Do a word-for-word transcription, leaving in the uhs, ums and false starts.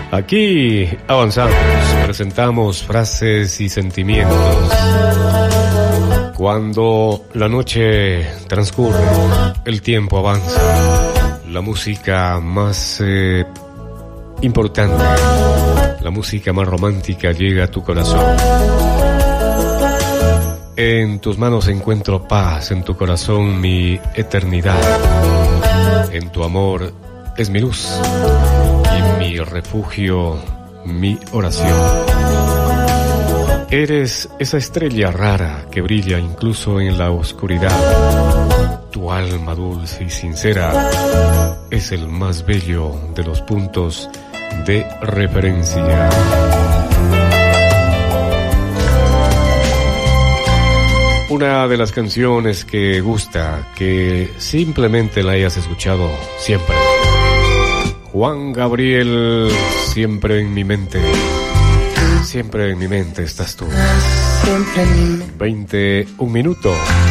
Aquí avanzamos, presentamos frases y sentimientos. Cuando la noche transcurre, el tiempo avanza, la música más eh, importante, la música más romántica llega a tu corazón. En tus manos encuentro paz, en tu corazón mi eternidad. En tu amor es mi luz y mi refugio, mi oración. Eres esa estrella rara que brilla incluso en la oscuridad. Tu alma dulce y sincera es el más bello de los puntos de referencia. Una de las canciones que gusta, que simplemente la hayas escuchado siempre. Juan Gabriel, siempre en mi mente. Siempre en mi mente estás tú. veintiún minutos.